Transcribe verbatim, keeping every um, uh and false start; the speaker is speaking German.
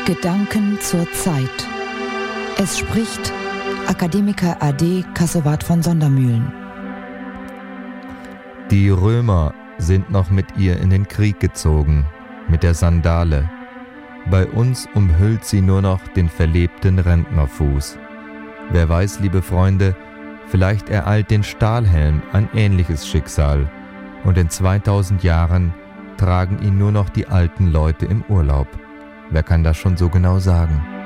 Gedanken zur Zeit. Es spricht Akademiker A D Kassowat von Sondermühlen. Die Römer sind noch mit ihr in den Krieg gezogen, mit der Sandale. Bei uns umhüllt sie nur noch den verlebten Rentnerfuß. Wer weiß, liebe Freunde, vielleicht ereilt den Stahlhelm ein ähnliches Schicksal und in zweitausend Jahren tragen ihn nur noch die alten Leute im Urlaub. Wer kann das schon so genau sagen?